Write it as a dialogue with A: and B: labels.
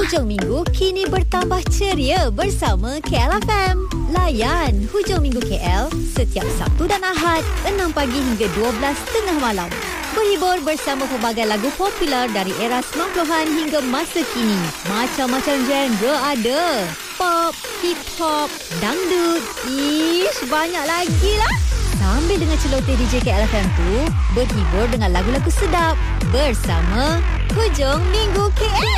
A: Hujung minggu kini bertambah ceria bersama KLFM. Layan Hujung Minggu KL setiap Sabtu dan Ahad 6 pagi hingga 12 tengah malam. Berhibur bersama pelbagai lagu popular dari era 90-an hingga masa kini. Macam-macam genre ada. Pop, hip-hop, dangdut, banyak lagi lah. Sambil dengan celoteh DJ KLFM tu, berhibur dengan lagu-lagu sedap bersama Hujung Minggu KL.